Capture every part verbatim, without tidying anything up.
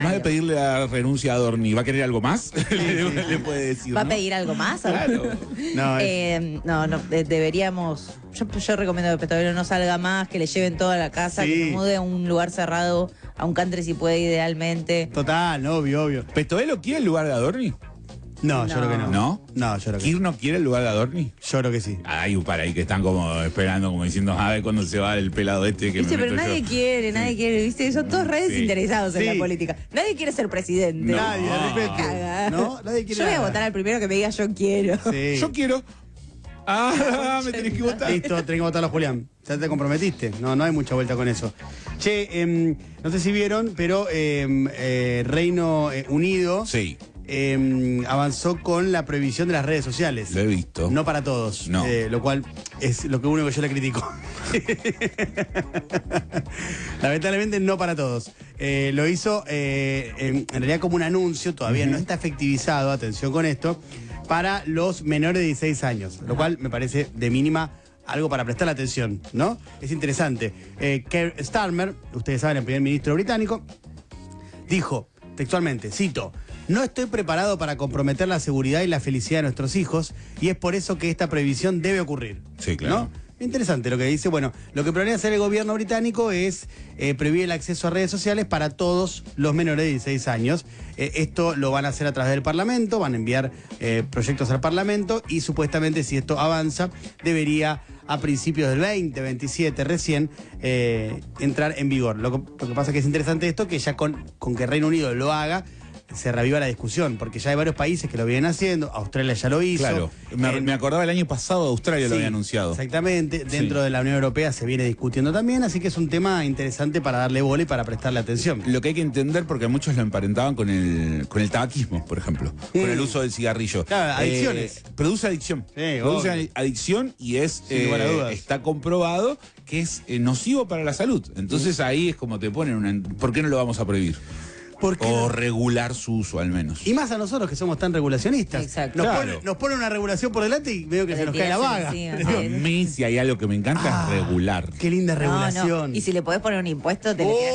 Más de pedirle la renuncia a Adorni, ¿va a querer algo más? Sí, sí, le, sí. le puede decir, ¿Va ¿no? a pedir algo más? Claro. No, es- Eh, no, no, de- deberíamos. Yo, yo recomiendo que Petrolero no salga más, que le lleven toda la casa, Sí. que se mude a un lugar cerrado, a un country si puede, idealmente. Total, obvio, obvio. ¿Petovelo quiere el lugar de Adorni? No, yo No. creo que no. ¿No? No, yo creo que ¿Kir no quiere el lugar de Adorni? Yo creo que sí. Hay un par ahí que están como esperando, como diciendo, a ver cuándo se va el pelado este que ¿Viste? me Pero meto nadie yo. quiere, nadie quiere, ¿viste? Son todos redes Sí. interesados en Sí. la política. Nadie quiere ser presidente. No. Nadie, de repente. Caga. ¿No? Nadie quiere Yo voy a nada. votar al primero que me diga yo quiero. Sí. Yo quiero. Ah, me tenés que votar. Listo, tenés que votarlo, Julián. Ya te comprometiste. No, no hay mucha vuelta con eso. Che, em, no sé si vieron, pero em, eh, Reino eh, Unido Sí, em, avanzó con la prohibición de las redes sociales. lo he visto. No para todos. No. Eh, lo cual es lo que único que yo le critico. Lamentablemente no para todos. Eh, lo hizo eh, en, en realidad como un anuncio, todavía Ujú. no está efectivizado, atención con esto, para los menores de dieciséis años, lo cual me parece de mínima algo para prestar atención, ¿no? Es interesante. Eh, Keir Starmer, ustedes saben, el primer ministro británico, dijo textualmente, cito, no estoy preparado para comprometer la seguridad y la felicidad de nuestros hijos y es por eso que esta prohibición debe ocurrir. Sí, claro. ¿No? Interesante lo que dice. Bueno, lo que planea hacer el gobierno británico es eh, prohibir el acceso a redes sociales para todos los menores de dieciséis años. Eh, esto lo van a hacer a través del Parlamento, van a enviar eh, proyectos al Parlamento y supuestamente si esto avanza debería a principios del veinte veintisiete recién eh, entrar en vigor. Lo que, lo que pasa es que es interesante esto, que ya con, con que Reino Unido lo haga, se reaviva la discusión, porque ya hay varios países que lo vienen haciendo, Australia ya lo hizo. Claro. Me, En- me acordaba el año pasado, Australia lo Sí, había anunciado. Exactamente, dentro Sí. de la Unión Europea se viene discutiendo también, así que es un tema interesante para darle bola y para prestarle atención. Lo que hay que entender, porque muchos lo emparentaban con el, con el tabaquismo, por ejemplo, con el uso del cigarrillo. Claro, adicciones. Eh, produce adicción. Sí, produce obvio. adicción y es Sin lugar a eh, dudas. está comprobado que es eh, nocivo para la salud. Entonces ahí es como te ponen una... ¿Por qué no lo vamos a prohibir? ¿Por qué O no? regular su uso al menos. Y más a nosotros que somos tan regulacionistas. Exacto. Nos, Claro. pone, nos pone una regulación por delante y veo que Le se nos cae la tirás vaga. encima, A sí. mí, si hay algo que me encanta, Ah, es regular. Qué linda No, regulación. no. Y si le podés poner un impuesto, te le quedas.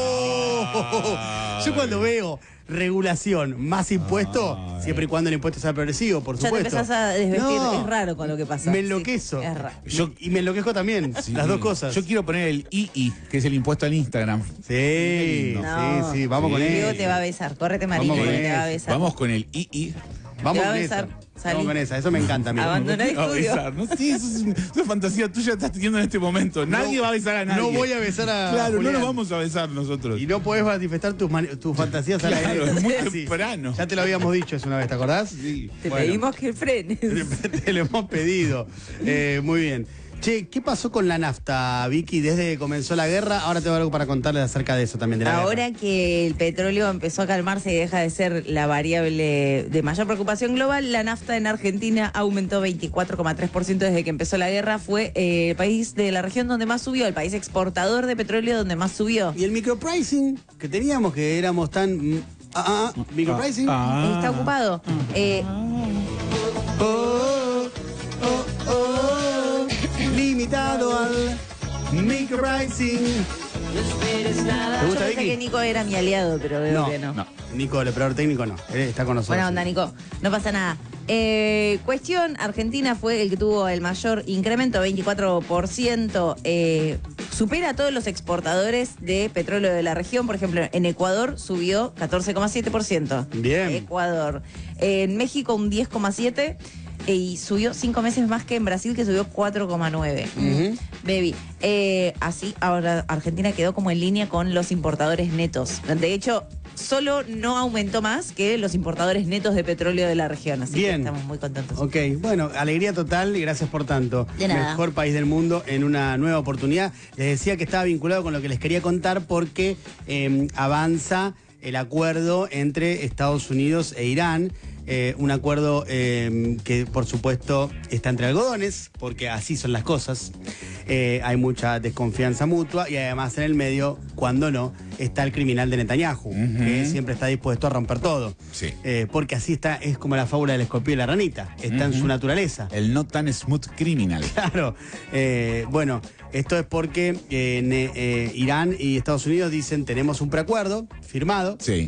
Oh, yo cuando veo regulación más impuesto, Ay. siempre y cuando el impuesto sea progresivo, por Ya te supuesto. empezás a desvestir. No, Es raro con lo que pasa. Me Sí, enloquezo. es raro. Yo- y me enloquezco también, Sí. las dos cosas. Yo quiero poner el I I, que es el impuesto al Instagram. Sí, No. sí, sí, vamos Sí. con Diego él. te va a besar. Córrete, Marino, Vamos que con te va a eso. besar. Vamos con el I I. Vamos Te va con a esa. besar, Vamos salí. con esa, eso me encanta, amigo. Abandona el No, estudio. besar, ¿no? Sí, eso es, un- es una fantasía tuya que estás teniendo en este momento. Nadie No, va a besar a nadie. no voy a besar a Claro, Julián. no nos vamos a besar nosotros. Y no podés manifestar tus, mani- tus fantasías a la Claro, aire. es muy Así. temprano. Ya te lo habíamos dicho eso una vez, ¿te acordás? Sí. Te Bueno. pedimos que frenes. Te lo hemos pedido. Eh, muy bien. Che, ¿qué pasó con la nafta, Vicky? Desde que comenzó la guerra, ahora tengo algo para contarles acerca de eso también, de la Ahora guerra. que el petróleo empezó a calmarse y deja de ser la variable de mayor preocupación global, la nafta en Argentina aumentó veinticuatro coma tres por ciento desde que empezó la guerra. Fue eh, el país de la región donde más subió, el país exportador de petróleo donde más subió. Y el micropricing que teníamos, que éramos tan... mm, Ah, ah, micropricing. Ah. Está ocupado. Eh, Oh, oh, oh, oh, limitado al micropricing. ¿Te yo gusta, pensé Vicky? que Nico era mi aliado, pero veo No, que no. No. Nico, el operador técnico, no. Él está con nosotros. Buena onda, Nico. No pasa nada. Eh, cuestión, Argentina fue el que tuvo el mayor incremento, veinticuatro por ciento. Eh, supera a todos los exportadores de petróleo de la región. Por ejemplo, en Ecuador subió catorce coma siete por ciento. Bien. Ecuador. En México un diez coma siete por ciento. Y subió cinco meses más que en Brasil, que subió cuatro coma nueve. Ujú. Baby. Eh, así, ahora Argentina quedó como en línea con los importadores netos. De hecho, solo no aumentó más que los importadores netos de petróleo de la región. Así Bien. que estamos muy contentos. Ok, bueno, alegría total y gracias por tanto. De nada. Mejor país del mundo en una nueva oportunidad. Les decía que estaba vinculado con lo que les quería contar porque eh, avanza el acuerdo entre Estados Unidos e Irán. Eh, un acuerdo eh, que por supuesto está entre algodones, porque así son las cosas. Eh, hay mucha desconfianza mutua y además en el medio, cuando no, está el criminal de Netanyahu, Ujú. que siempre está dispuesto a romper todo. Sí. Eh, porque así está, es como la fábula del escorpión y la ranita, está en Ujú. su naturaleza. El no tan smooth criminal. Claro. Eh, bueno, esto es porque eh, ne- eh, Irán y Estados Unidos dicen tenemos un preacuerdo firmado. Sí.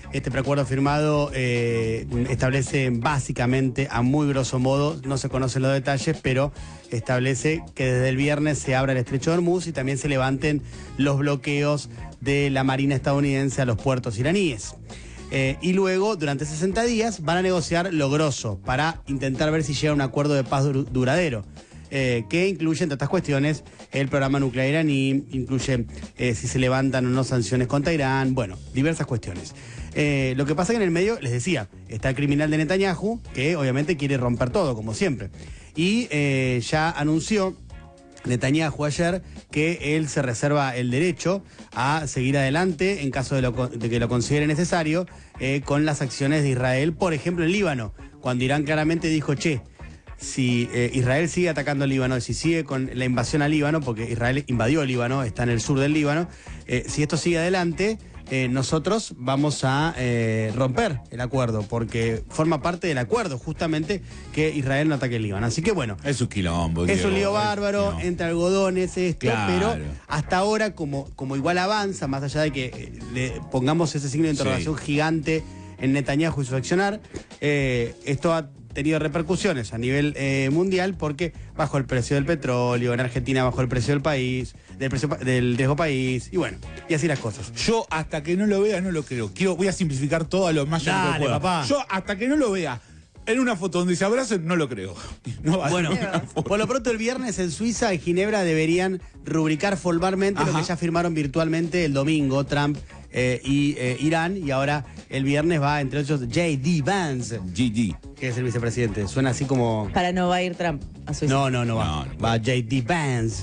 Este preacuerdo firmado eh, establece básicamente, a muy grosso modo, no se conocen los detalles, pero establece que desde el viernes se abra el estrecho de Hormuz y también se levanten los bloqueos de la Marina estadounidense a los puertos iraníes. Eh, y luego, durante sesenta días, van a negociar lo grosso para intentar ver si llega a un acuerdo de paz dur- duradero. Eh, que incluye, entre otras cuestiones, el programa nuclear iraní, incluye eh, si se levantan o no sanciones contra Irán, bueno, diversas cuestiones. Eh, lo que pasa que en el medio, les decía, está el criminal de Netanyahu, que obviamente quiere romper todo, como siempre. Y eh, ya anunció Netanyahu ayer que él se reserva el derecho a seguir adelante en caso de, lo, de que lo considere necesario eh, con las acciones de Israel, por ejemplo en Líbano, cuando Irán claramente dijo, che, si eh, Israel sigue atacando el Líbano, si sigue con la invasión al Líbano, porque Israel invadió el Líbano, está en el sur del Líbano, eh, si esto sigue adelante, eh, nosotros vamos a eh, romper el acuerdo, porque forma parte del acuerdo justamente que Israel no ataque el Líbano. Así que bueno. Es un quilombo. Es Diego, un lío bárbaro, es, no. entre algodones esto, Claro. pero hasta ahora, como, como igual avanza, más allá de que eh, le pongamos ese signo de interrogación Sí. gigante en Netanyahu y su accionar, eh, esto ha tenido repercusiones a nivel eh, mundial porque bajó el precio del petróleo, en Argentina bajó el precio del país, del precio del riesgo país, y bueno, y así las cosas. Yo hasta que no lo vea no lo creo. Quiero, voy a simplificar todo a lo más allá Dale, que pueda. papá. Yo hasta que no lo vea en una foto donde se abracen, no lo creo. No va a Bueno, ser una foto. por lo pronto el viernes en Suiza y Ginebra deberían rubricar formalmente lo Ajá. que ya firmaron virtualmente el domingo Trump eh, y eh, Irán, y ahora el viernes va entre otros J D Vance, G G. que es el vicepresidente. Suena así como... Para no va a ir Trump a Suiza. No, no, no va. No, no. Va J D Vance.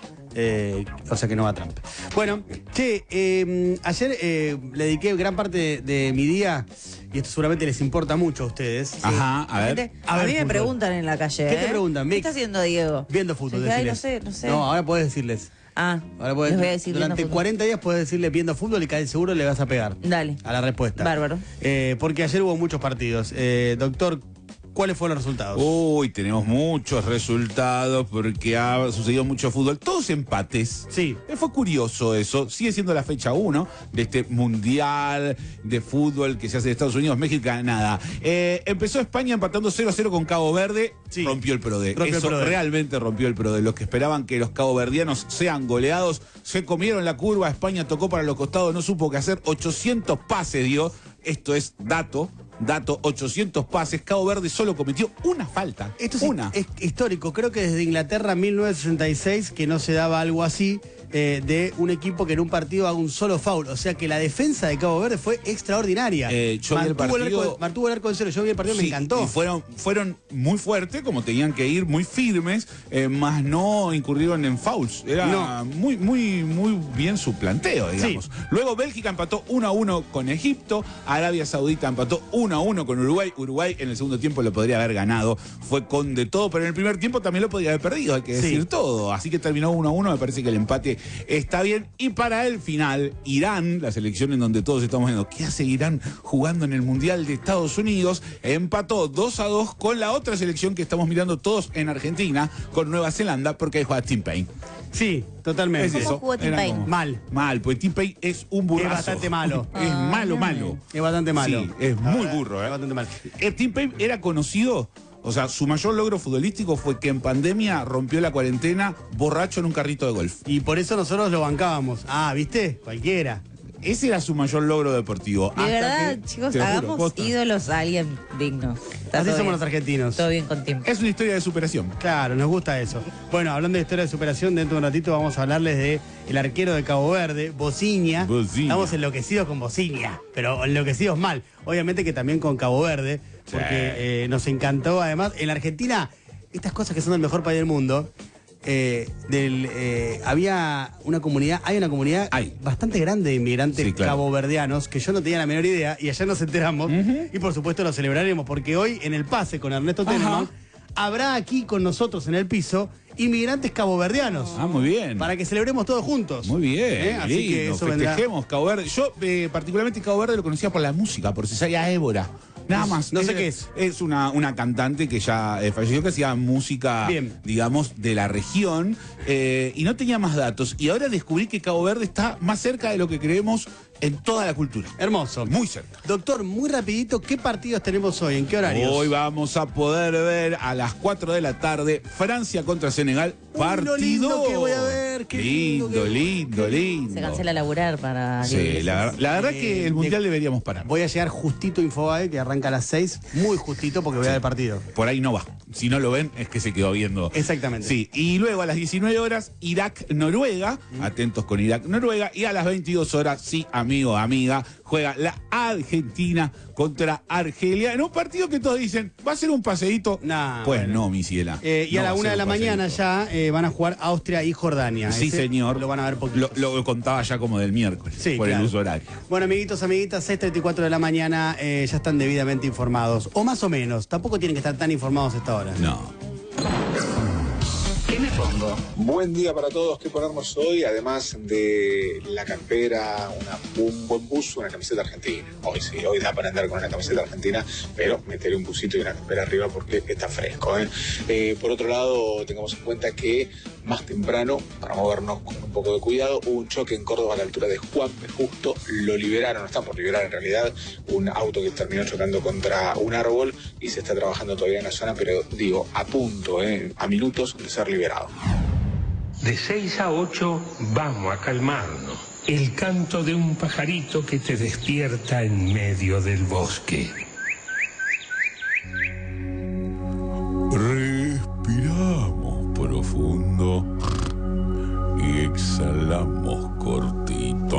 Eh, o sea que no va Trump. Bueno, che, eh, ayer eh, le dediqué gran parte de, de mi día, y esto seguramente les importa mucho a ustedes. ¿sí? Ajá, a ver. Gente, A A, ver, mí me fútbol. preguntan en la calle. ¿Qué te ¿eh? preguntan, ¿Qué Mix? está haciendo Diego? Viendo fútbol, Sí, ay, no deciles. sé, no sé. No, ahora podés decirles. Ah, Ahora podés, les voy a decir durante viendo fútbol. cuarenta días puedes decirle viendo fútbol y casi seguro le vas a pegar. Dale. A la respuesta. Bárbaro. Eh, porque ayer hubo muchos partidos. Eh, doctor, ¿cuáles fueron los resultados? Uy, tenemos muchos resultados porque ha sucedido mucho fútbol. Todos empates. Sí. Eh, Fue curioso eso. Sigue siendo la fecha uno de este mundial de fútbol que se hace de Estados Unidos, México, nada. Eh, empezó España empatando cero a cero con Cabo Verde. Sí. Rompió el PRODE. Rompió el Eso PRODE. realmente rompió el PRODE. Los que esperaban que los caboverdianos sean goleados se comieron la curva. España tocó para los costados, no supo qué hacer. ochocientos pases dio. Esto es dato. Dato, ochocientos pases. Cabo Verde solo cometió una falta. Esto es, una. es histórico. Creo que desde Inglaterra mil novecientos sesenta y seis que no se daba algo así, eh, de un equipo que en un partido haga un solo foul. O sea que la defensa de Cabo Verde fue extraordinaria. Eh, yo vi el mantuvo, el partido- arco, mantuvo el arco en cero. Yo vi el partido, me Sí, encantó. y fueron, fueron muy fuertes, como tenían que ir, muy firmes, eh, más no incurrieron en fouls. Era No. muy, muy, muy bien su planteo, digamos. Sí. Luego Bélgica empató uno a uno con Egipto, Arabia Saudita empató uno a uno con Uruguay. Uruguay en el segundo tiempo lo podría haber ganado, fue con de todo, pero en el primer tiempo también lo podría haber perdido, hay que Sí. decir todo. Así que terminó uno a uno, me parece que el empate está bien. Y para el final, Irán, la selección en donde todos estamos viendo, ¿qué hace Irán jugando en el Mundial de Estados Unidos? Empató dos a dos con la otra selección que estamos mirando todos en Argentina, con Nueva Zelanda, porque ahí juega Tim Payne. Sí, totalmente. Es ¿Cómo eso. jugó Tim Era Payne? como- Mal. Mal, porque Tim Payne es un burrazo. Es bastante malo. Es Ah, malo, no. malo. Es bastante malo. Sí, es La muy verdad, burro, ¿eh? Es bastante malo. El Tim Payne era conocido, o sea, su mayor logro futbolístico fue que en pandemia rompió la cuarentena borracho en un carrito de golf. Y por eso nosotros lo bancábamos. Ah, ¿viste? Cualquiera. Ese era su mayor logro deportivo. De Hasta verdad, que- chicos, te lo juro, hagamos posta. ídolos a alguien digno. Está Así todo somos bien. los argentinos. Todo bien con tiempo. Es una historia de superación. Claro, nos gusta eso. Bueno, hablando de historia de superación, dentro de un ratito vamos a hablarles de el arquero de Cabo Verde, Bociña. Bociña. Estamos enloquecidos con Bociña, pero enloquecidos mal. Obviamente que también con Cabo Verde, porque eh, nos encantó. Además, en la Argentina, estas cosas que son del mejor país del mundo, eh, del, eh, había una comunidad, hay una comunidad Hay. bastante grande de inmigrantes Sí, claro. caboverdianos que yo no tenía la menor idea y allá nos enteramos y por supuesto lo celebraremos porque hoy en el pase con Ernesto Ajá. Tenenbaum habrá aquí con nosotros en el piso inmigrantes caboverdianos. Ah, muy bien. Para que celebremos todos juntos. Muy bien, ¿Eh? Así lindo. que eso vendrá. Festejemos Cabo Verde. Yo, eh, particularmente Cabo Verde, lo conocía por la música, por Cesárea Évora. Nada más. No sé qué es. Es una, una cantante que ya eh, falleció, que hacía música, Bien. digamos, de la región, eh, y no tenía más datos. Y ahora descubrí que Cabo Verde está más cerca de lo que creemos en toda la cultura. Hermoso. Muy cerca. Doctor, muy rapidito, ¿qué partidos tenemos hoy? ¿En qué horarios? Hoy vamos a poder ver a las cuatro de la tarde Francia contra Senegal. Uy, Partido. lo lindo que voy a ver, qué lindo lindo, que- lindo, lindo. Se cancela laburar para... Sí, la, la verdad que el mundial deberíamos parar. Voy a llegar justito Infobae, que arranca a las seis, muy justito porque voy a ver el partido. Por ahí no va. Si no lo ven, es que se quedó viendo. Exactamente. Sí, y luego a las diecinueve horas, Irak-Noruega. Atentos con Irak-Noruega. Y a las veintidós horas, sí, amigo, amiga, juega la Argentina contra Argelia. En un partido que todos dicen, ¿va a ser un paseíto? Nah, pues bueno. no, mi ciela. Eh, y No a va la una ser de la un mañana paseíto. ya eh, van a jugar Austria y Jordania. Sí, Ese señor. Lo van a ver poquito. Lo, lo contaba ya como del miércoles, Sí, por claro. el uso horario. Bueno, amiguitos, amiguitas, seis treinta y cuatro de la mañana eh, ya están debidamente informados. O más o menos. Tampoco tienen que estar tan informados a esta hora. No. ¿Qué me pongo? Buen día para todos. ¿Qué ponernos hoy? Además de la campera, una, un buen buzo, una camiseta argentina. Hoy sí, hoy da para andar con una camiseta argentina, pero meteré un busito y una campera arriba porque está fresco. ¿eh? Eh, por otro lado, tengamos en cuenta que más temprano, para movernos con un poco de cuidado, hubo un choque en Córdoba a la altura de Juan P. Justo. Lo liberaron, no están por liberar en realidad, un auto que terminó chocando contra un árbol y se está trabajando todavía en la zona, pero digo, a punto, ¿eh? a minutos de ser liberado. De seis a ocho vamos a calmarnos. El canto de un pajarito que te despierta en medio del bosque. Respiramos profundo y exhalamos cortito.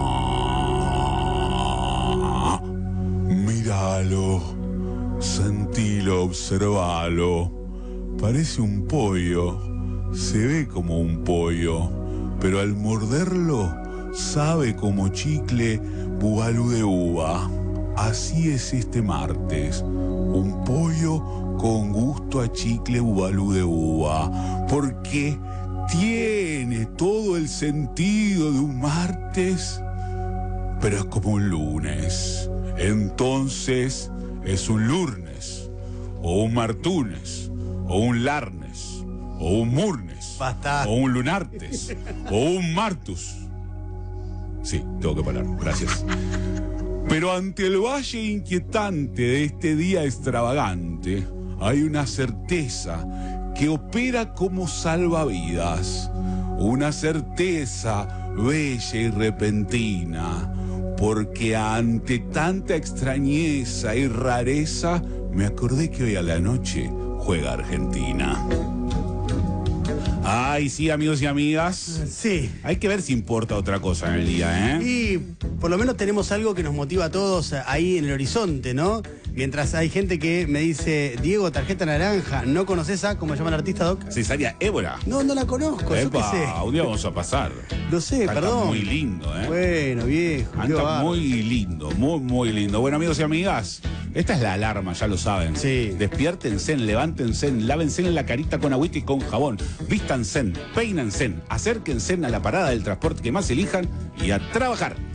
Míralo, sentilo, observalo. Parece un pollo, se ve como un pollo, pero al morderlo sabe como chicle bugalú de uva. Así es este martes, un pollo con gusto a chicle bubalú de uva, porque tiene todo el sentido de un martes, pero es como un lunes. Entonces es un lunes, o un martunes, o un larnes, o un murnes, Basta. o un lunartes, o un martus. Sí, tengo que parar, gracias. Pero ante el valle inquietante de este día extravagante, hay una certeza que opera como salvavidas, una certeza bella y repentina, porque ante tanta extrañeza y rareza, me acordé que hoy a la noche juega Argentina. Ay, sí, amigos y amigas. Sí. Hay que ver si importa otra cosa en el día, ¿eh? Y por lo menos tenemos algo que nos motiva a todos ahí en el horizonte, ¿no? Mientras hay gente que me dice, Diego, tarjeta naranja, ¿no conoces a cómo se llama el artista, Doc? Cesárea Évora. No, no la conozco, yo qué Epa, sé. un día vamos a pasar. Lo sé, Canta perdón. muy lindo, ¿eh? Bueno, viejo. qué Canta bárbaro. muy lindo, muy, muy lindo. Bueno, amigos y amigas, esta es la alarma, ya lo saben. Sí. Despiértense, levántense, lávense en la carita con agüita y con jabón. Vístanse, peínense, acérquense a la parada del transporte que más elijan y a trabajar.